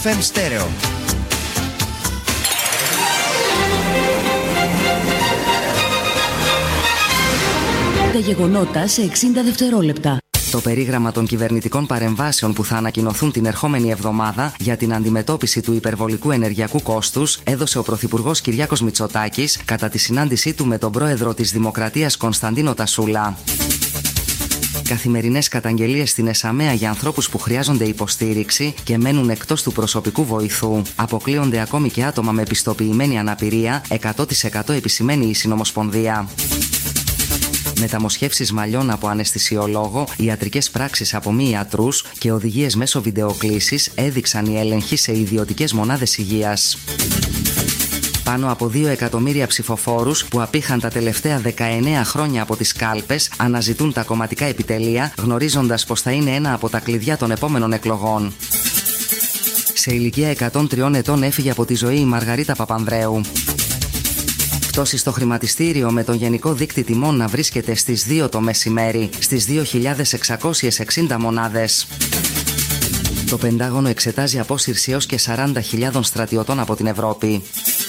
FM Stereo. Τα γεγονότα σε 60 δευτερόλεπτα. Το περίγραμμα των κυβερνητικών παρεμβάσεων που θα ανακοινωθούν την ερχόμενη εβδομάδα για την αντιμετώπιση του υπερβολικού ενεργειακού κόστους έδωσε ο Πρωθυπουργός Κυριάκος Μητσοτάκης κατά τη συνάντησή του με τον πρόεδρο της Δημοκρατίας Κωνσταντίνο Τασούλα. Καθημερινές καταγγελίες στην ΕΣΑΜΕΑ για ανθρώπους που χρειάζονται υποστήριξη και μένουν εκτός του προσωπικού βοηθού. Αποκλείονται ακόμη και άτομα με πιστοποιημένη αναπηρία, 100% επισημαίνει η Συνομοσπονδία. Μεταμοσχεύσεις μαλλιών από αναισθησιολόγο, ιατρικές πράξεις από μη ιατρούς και οδηγίες μέσω βιντεοκλήσης έδειξαν οι έλεγχοι σε ιδιωτικές μονάδες υγείας. Πάνω από 2 εκατομμύρια ψηφοφόρους που απήχαν τα τελευταία 19 χρόνια από τις κάλπες αναζητούν τα κομματικά επιτελεία, γνωρίζοντας πως θα είναι ένα από τα κλειδιά των επόμενων εκλογών. Σε ηλικία 103 ετών έφυγε από τη ζωή η Μαργαρίτα Παπανδρέου. Πτώση στο χρηματιστήριο με τον γενικό δείκτη τιμών να βρίσκεται στις 2 το μεσημέρι, στις 2.660 μονάδες. Το Πεντάγωνο εξετάζει απόσυρση έως και 40.000 στρατιωτών από την Ευρώπη.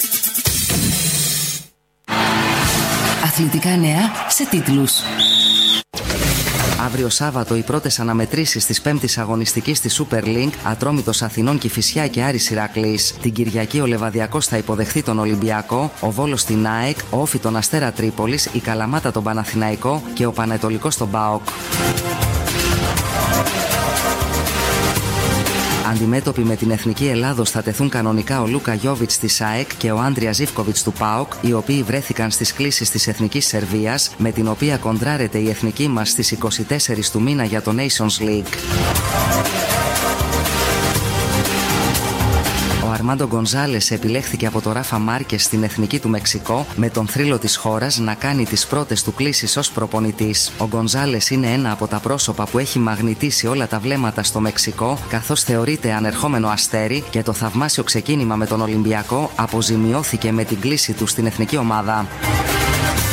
Αθλητικά νέα σε τίτλους. Αύριο Σάββατο οι πρώτες αναμετρήσεις της 5ης αγωνιστικής της Super League, Ατρόμητος Αθηνών Κηφισιά και Άρης Ηρακλής. Την Κυριακή ο Λεβαδιακός θα υποδεχθεί τον Ολυμπιακό, ο Βόλος την ΑΕΚ, ο Όφι τον Αστέρα Τρίπολης, η Καλαμάτα τον Παναθηναϊκό και ο Πανετολικός τον ΠΑΟΚ. Αντιμέτωποι με την Εθνική Ελλάδος θα τεθούν κανονικά ο Λούκα Γιόβιτς της ΑΕΚ και ο Άντρια Ζίβκοβιτς του ΠΑΟΚ, οι οποίοι βρέθηκαν στις κλήσεις της Εθνικής Σερβίας, με την οποία κοντράρεται η εθνική μας στις 24 του μήνα για το Nations League. Ο Αρμάντο Γκονζάλες επιλέχθηκε από το Ράφα Μάρκες στην εθνική του Μεξικό, με τον θρύλο της χώρας να κάνει τις πρώτες του κλήσεις ως προπονητής. Ο Γκονζάλες είναι ένα από τα πρόσωπα που έχει μαγνητήσει όλα τα βλέμματα στο Μεξικό, καθώς θεωρείται ανερχόμενο αστέρι και το θαυμάσιο ξεκίνημα με τον Ολυμπιακό αποζημιώθηκε με την κλήση του στην εθνική ομάδα.